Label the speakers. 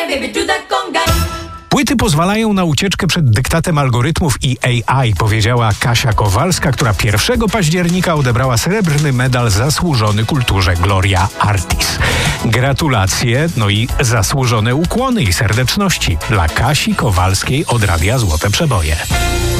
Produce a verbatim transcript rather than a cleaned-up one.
Speaker 1: Płyty pozwalają na ucieczkę przed dyktatem algorytmów i A I, powiedziała Kasia Kowalska, która pierwszego października odebrała srebrny medal zasłużony kulturze Gloria Artis. Gratulacje, no i zasłużone ukłony i serdeczności dla Kasi Kowalskiej od Radia Złote Przeboje.